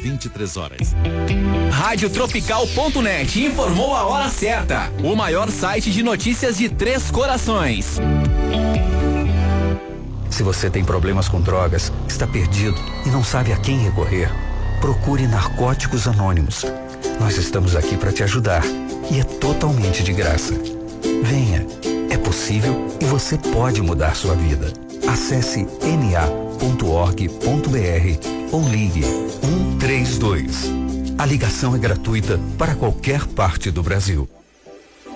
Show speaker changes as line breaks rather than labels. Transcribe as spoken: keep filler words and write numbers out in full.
vinte e três horas.
Rádio Tropical ponto net informou a hora certa. O maior site de notícias de Três Corações.
Se você tem problemas com drogas, está perdido e não sabe a quem recorrer, procure Narcóticos Anônimos. Nós estamos aqui para te ajudar e é totalmente de graça. Venha, é possível e você pode mudar sua vida. Acesse n a ponto org ponto b r ou ligue um três dois. A ligação é gratuita para qualquer parte do Brasil.